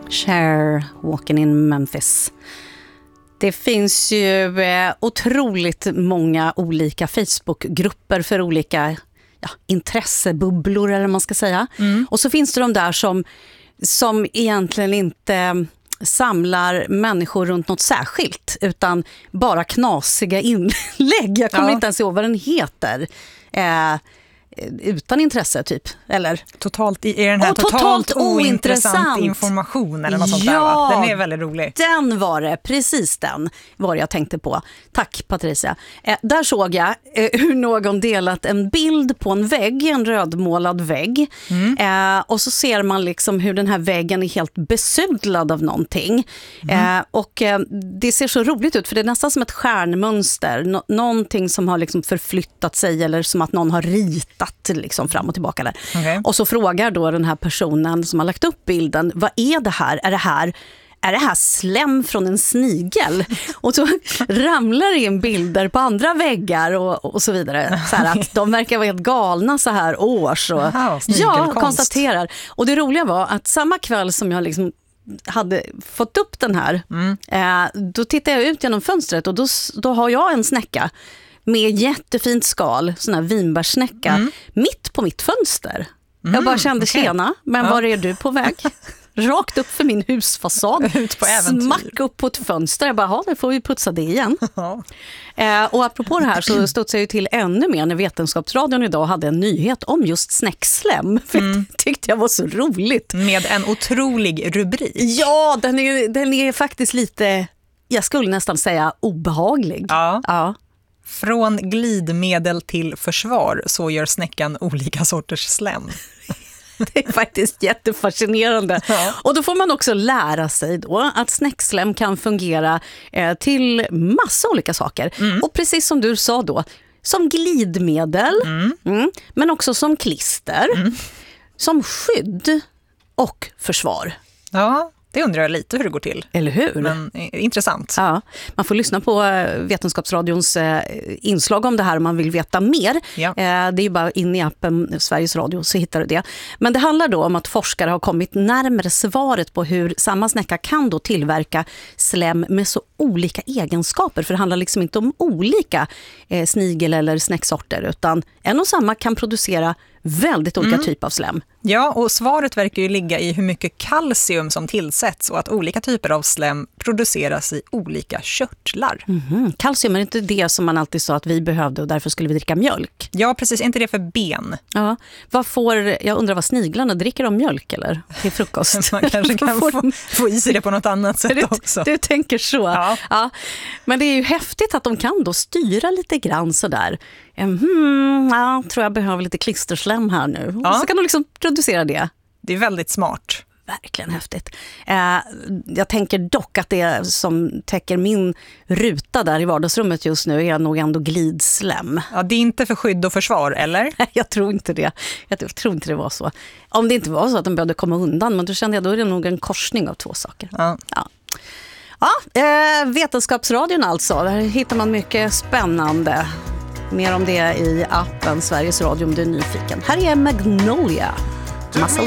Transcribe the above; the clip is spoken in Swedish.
Cher, Walking in Memphis. Det finns ju otroligt många olika Facebookgrupper för olika intressebubblor eller vad man ska säga. Och så finns det de där som egentligen inte samlar människor runt något särskilt utan bara knasiga inlägg. Jag kommer inte ens ihåg vad den heter. Utan intresse typ, eller? Totalt, är den här totalt ointressant information eller något sånt där, va? Den är väldigt rolig. Den var det, precis den var jag tänkte på. Tack Patricia. Där såg jag hur någon delat en bild på en vägg, en rödmålad vägg. Och så ser man liksom hur den här väggen är helt besudlad av någonting. Och det ser så roligt ut för det är nästan som ett stjärnmönster. Någonting som har liksom förflyttat sig eller som att någon har ritat liksom fram och tillbaka där. Okay. Och så frågar då den här personen som har lagt upp bilden, vad är det här? Är det här slem från en snigel? Och så ramlar det in bilder på andra väggar och så vidare. Så här att de verkar vara helt galna så här års. Och, konstaterar. Och det roliga var att samma kväll som jag liksom hade fått upp den här, då tittar jag ut genom fönstret och då har jag en snäcka med jättefint skal, sån här vinbärssnäcka, mitt på mitt fönster. Jag bara kände, tjena, men var är du på väg? Rakt upp för min husfasad. Ut på äventyr. Smack upp på ett fönster. Jag bara, nu får vi putsa det igen. Och apropå det här så studsade jag ju till ännu mer när Vetenskapsradion idag hade en nyhet om just snäckslem. För det tyckte jag var så roligt. Med en otrolig rubrik. Ja, den är faktiskt lite, jag skulle nästan säga obehaglig. Ja. Från glidmedel till försvar så gör snäckan olika sorters slem. Det är faktiskt jättefascinerande. Ja. Och då får man också lära sig då att snäckslem kan fungera till massa olika saker. Och precis som du sa då, som glidmedel, men också som klister, som skydd och försvar. Ja. Det undrar jag lite hur det går till. Eller hur? Men intressant. Ja, man får lyssna på Vetenskapsradions inslag om det här om man vill veta mer. Ja. Det är ju bara in i appen Sveriges Radio så hittar du det. Men det handlar då om att forskare har kommit närmare svaret på hur samma snäcka kan då tillverka slem med så olika egenskaper. För det handlar liksom inte om olika snigel- eller snäcksorter utan en och samma kan producera väldigt olika typer av slem. Ja, och svaret verkar ju ligga i hur mycket kalcium som tillsätts och att olika typer av slem produceras i olika körtlar. Kalcium är inte det som man alltid sa att vi behövde och därför skulle vi dricka mjölk. Ja, precis. Inte det för ben. Ja. Jag undrar vad sniglarna dricker de mjölk eller till frukost? Man kanske kan få i sig det på något annat sätt också. Du tänker så. Ja. Men det är ju häftigt att de kan då styra lite grann sådär. Tror jag behöver lite klisterslem här nu. Så kan de liksom producera det. Det är väldigt smart. Verkligen häftigt. Jag tänker dock att det som täcker min ruta där i vardagsrummet just nu är nog ändå glidslem. Ja, det är inte för skydd och försvar, eller? Jag tror inte det. Jag tror inte det var så. Om det inte var så att de behövde komma undan, men då kände jag då är det nog en korsning av två saker. Vetenskapsradion alltså. Där hittar man mycket spännande. Mer om det i appen Sveriges Radio om du är nyfiken. Här är Magnolia. Massa